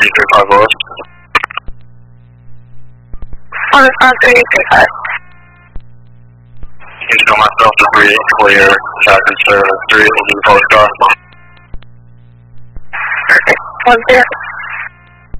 335 West. 335. You can show myself to 3, clear, traffic service 3, will be post car. Perfect. 10.